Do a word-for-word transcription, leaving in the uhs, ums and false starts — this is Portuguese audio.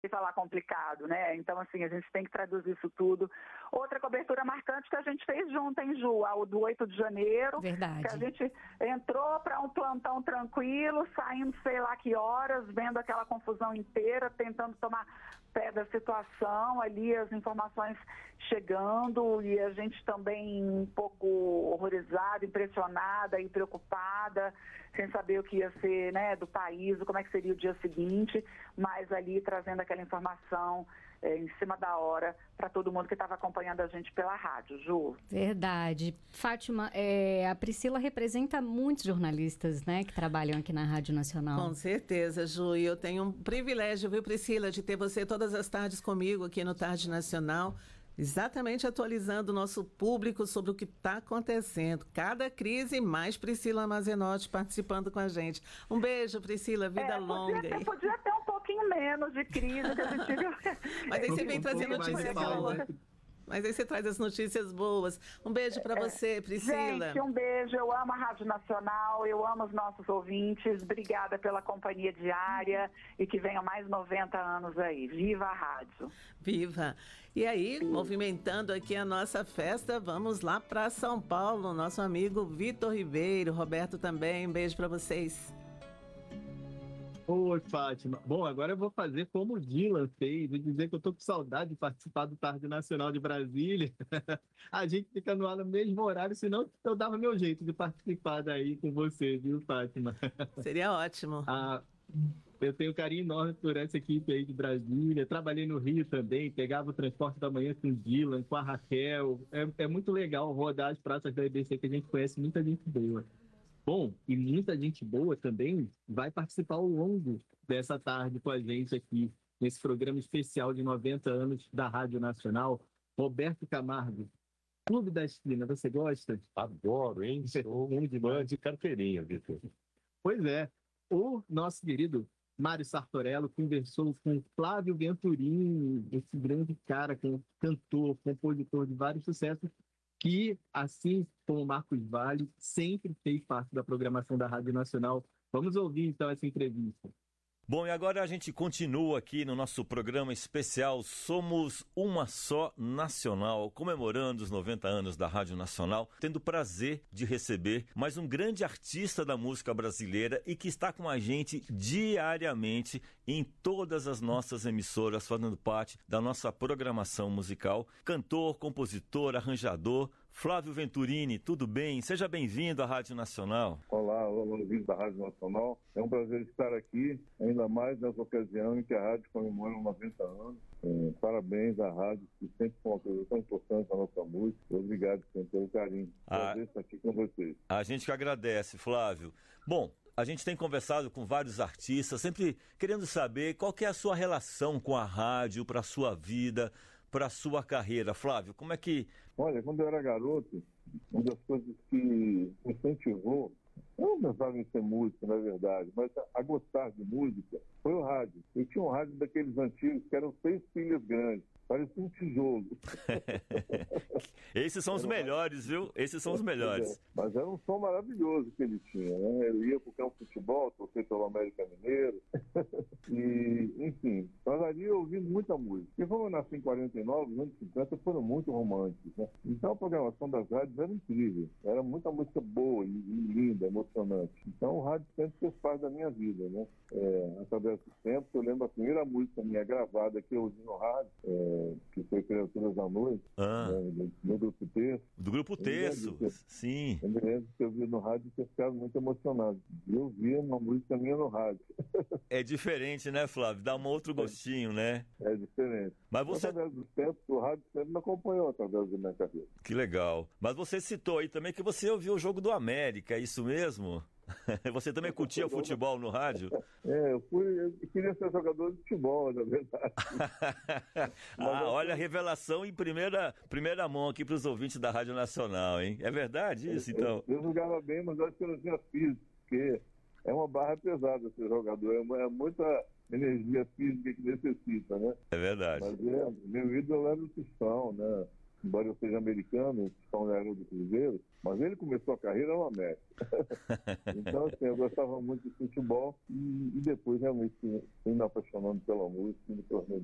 falar complicado, né? Então, assim, a gente tem que traduzir isso tudo. Outra cobertura marcante que a gente fez junto, hein, Ju? A do oito de janeiro. Verdade. Que a gente entrou para um plantão tranquilo, saindo sei lá que horas, vendo aquela confusão inteira, tentando tomar pé da situação, ali as informações chegando e a gente também um pouco horrorizada, impressionada e preocupada, sem saber o que ia ser, né, do país, como é que seria o dia seguinte, mas ali trazendo aquela informação é, em cima da hora para todo mundo que estava acompanhando a gente pela rádio, Ju. Verdade. Fátima, é, a Priscila representa muitos jornalistas, né, que trabalham aqui na Rádio Nacional. Com certeza, Ju, e eu tenho um privilégio, viu, Priscila, de ter você todas as tardes comigo aqui no Tarde Nacional, exatamente atualizando o nosso público sobre o que está acontecendo. Cada crise, mais Priscila Mazenotti participando com a gente. Um beijo, Priscila, vida é, longa. Podia ter, podia ter um pouquinho menos de crise que a gente... Mas aí você vem trazendo notícias boas. Mas aí você traz as notícias boas. Um beijo para você, Priscila. Gente, um beijo. Eu amo a Rádio Nacional, eu amo os nossos ouvintes. Obrigada pela companhia diária e que venham mais noventa anos aí. Viva a rádio. Viva. E aí, Sim. movimentando aqui a nossa festa, vamos lá para São Paulo. Nosso amigo Vitor Ribeiro, Roberto também. Um beijo para vocês. Oi, Fátima. Bom, agora eu vou fazer como o Dylan fez, vou dizer que eu tô com saudade de participar do Tarde Nacional de Brasília. A gente fica no ar no mesmo horário, senão eu dava meu jeito de participar daí com você, viu, Fátima? Seria ótimo. Ah, eu tenho um carinho enorme por essa equipe aí de Brasília. Trabalhei no Rio também, pegava o transporte da manhã com o Dylan, com a Raquel. É, é muito legal rodar as praças da E B C, que a gente conhece muita gente boa. Bom, e muita gente boa também vai participar ao longo dessa tarde com a gente aqui, nesse programa especial de noventa anos da Rádio Nacional. Roberto Camargo, Clube da Esquina, você gosta? Adoro, hein? Sou um de fã de carteirinha, Vitor. Pois é, o nosso querido Mário Sartorello conversou com Flávio Venturini, esse grande cara, cantor, compositor de vários sucessos, que, assim como o Marcos Valle, sempre fez parte da programação da Rádio Nacional. Vamos ouvir, então, essa entrevista. Bom, e agora a gente continua aqui no nosso programa especial Somos Uma Só Nacional, comemorando os noventa anos da Rádio Nacional, tendo o prazer de receber mais um grande artista da música brasileira e que está com a gente diariamente em todas as nossas emissoras, fazendo parte da nossa programação musical. Cantor, compositor, arranjador, Flávio Venturini, tudo bem? Seja bem-vindo à Rádio Nacional. Olá, olá, ouvintes da Rádio Nacional. É um prazer estar aqui, ainda mais nessa ocasião em que a rádio comemora noventa anos. É, parabéns à rádio, que sempre foi uma coisa tão importante na nossa música. Obrigado sempre pelo carinho. Prazer estar aqui com vocês. A gente que agradece, Flávio. Bom, a gente tem conversado com vários artistas, sempre querendo saber qual que é a sua relação com a rádio, para a sua vida, para a sua carreira. Flávio, como é que... Olha, quando eu era garoto, uma das coisas que me incentivou, eu não pensava em ser músico, na verdade, mas a gostar de música, foi o rádio. Eu tinha um rádio daqueles antigos que eram seis pilhas grandes, parecia um tijolo. Esses são os melhores, viu? Esses são os melhores. É, mas era um som maravilhoso que ele tinha, né? Ele ia pro campo de futebol, torcer pelo América Mineiro. E, enfim, mas ali eu ouvi muita música. E como eu nasci em quarenta e nove, os anos cinquenta foram muito românticos, né? Então a programação das rádios era incrível. Era muita música boa e, e linda, emocionante. Então o rádio sempre fez parte da minha vida, né? É, através do tempo, eu lembro a primeira música minha gravada que eu ouvi no rádio, é, que foi Criaturas da Noite, ah. né, do Grupo Terço. Do Grupo Terço, sim. Eu me lembro que eu vi no rádio e eu ficava muito emocionado. Eu via uma música minha no rádio. É diferente, né, Flávio? Dá um outro gostinho, né? É diferente. Mas você... Através dos tempos, o rádio sempre me acompanhou através da minha carreira. Que legal. Mas você citou aí também que você ouviu o Jogo do América, é isso mesmo? Você também curtia futebol no rádio? É, eu, fui, eu queria ser jogador de futebol, na verdade. Ah, olha a revelação em primeira, primeira mão aqui para os ouvintes da Rádio Nacional, hein? É verdade isso, então? Eu, eu jogava bem, mas acho que eu não tinha físico, porque é uma barra pesada ser jogador, é, é muita energia física que necessita, né? É verdade. Mas é, meu ídolo era o Tostão, né? embora eu seja americano, São Leão do Cruzeiro, mas ele começou a carreira no América. Então, assim, eu gostava muito de futebol e, e depois realmente fui me apaixonando pela música e me tornei